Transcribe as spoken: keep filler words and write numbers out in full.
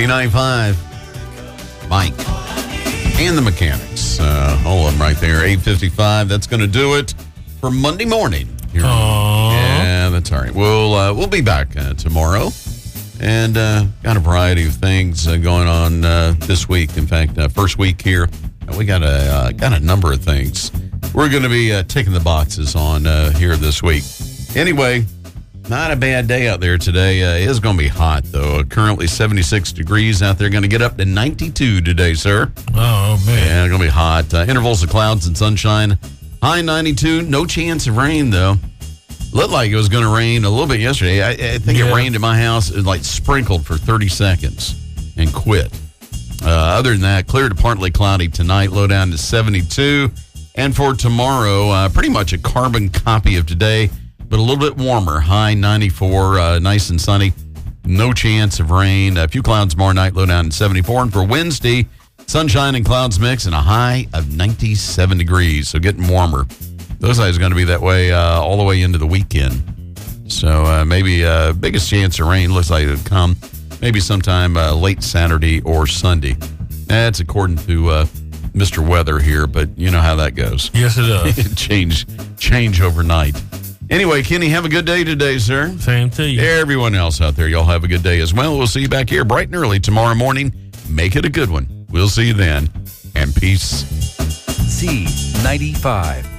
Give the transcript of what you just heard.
B ninety-five, Mike, and the mechanics. Uh, all of them right there. eight fifty-five. That's going to do it for Monday morning. Here. Yeah, that's all right. We'll uh, we'll be back uh, tomorrow, and uh, got a variety of things uh, going on uh, this week. In fact, uh, first week here, we got a uh, got a number of things we're going to be uh, ticking the boxes on uh, here this week. Anyway, not a bad day out there today. Uh, it is going to be hot though. Currently seventy-six degrees out there. Going to get up to ninety-two today, sir. Oh man, yeah, it's going to be hot. Uh, intervals of clouds and sunshine. High ninety-two, no chance of rain, though. Looked like it was going to rain a little bit yesterday. I, I think yeah. it rained at my house. It like sprinkled for thirty seconds and quit. Uh, other than that, clear to partly cloudy tonight, low down to seventy-two. And for tomorrow, uh, pretty much a carbon copy of today, but a little bit warmer. High ninety-four, uh, nice and sunny. No chance of rain. A few clouds tomorrow night, low down to seventy-four. And for Wednesday, sunshine and clouds mix and a high of ninety-seven degrees, so getting warmer. Those days are going to be that way uh, all the way into the weekend. So uh, maybe uh, biggest chance of rain looks like it'll come maybe sometime uh, late Saturday or Sunday. That's according to uh, Mister Weather here, but you know how that goes. Yes, it does. change, change overnight. Anyway, Kenny, have a good day today, sir. Same to you. Everyone else out there, y'all have a good day as well. We'll see you back here bright and early tomorrow morning. Make it a good one. We'll see you then, and peace. C ninety-five.